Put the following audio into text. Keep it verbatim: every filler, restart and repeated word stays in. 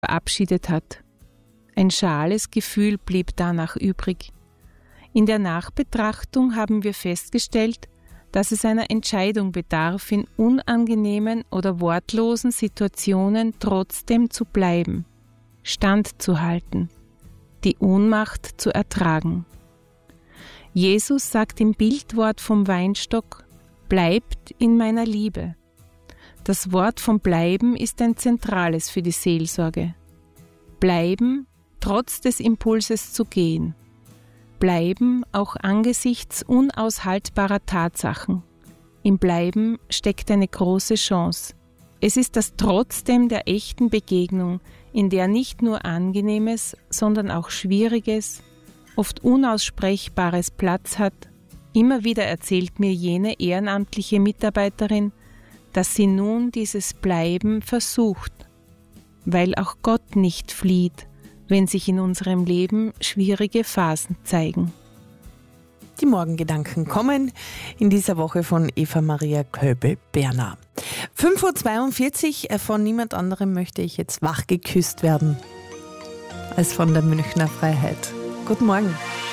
verabschiedet hat. Ein schales Gefühl blieb danach übrig. In der Nachbetrachtung haben wir festgestellt, dass es einer Entscheidung bedarf, in unangenehmen oder wortlosen Situationen trotzdem zu bleiben, standzuhalten, die Ohnmacht zu ertragen. Jesus sagt im Bildwort vom Weinstock: Bleibt in meiner Liebe. Das Wort vom Bleiben ist ein zentrales für die Seelsorge. Bleiben, trotz des Impulses zu gehen. Bleiben auch angesichts unaushaltbarer Tatsachen. Im Bleiben steckt eine große Chance. Es ist das Trotzdem der echten Begegnung, in der nicht nur Angenehmes, sondern auch Schwieriges, oft Unaussprechbares Platz hat. Immer wieder erzählt mir jene ehrenamtliche Mitarbeiterin, dass sie nun dieses Bleiben versucht, weil auch Gott nicht flieht, wenn sich in unserem Leben schwierige Phasen zeigen. Die Morgengedanken kommen in dieser Woche von Eva Maria Kölbe-Berner. fünf Uhr zweiundvierzig, von niemand anderem möchte ich jetzt wach geküsst werden als von der Münchner Freiheit. Guten Morgen.